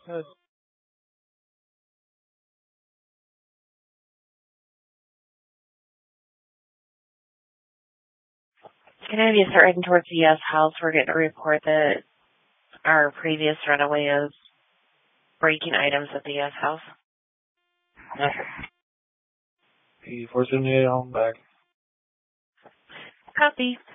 Good. Can I be certain towards the yes house? We're getting a report that our previous runaway is breaking items at the yes house. P478 home back. Copy.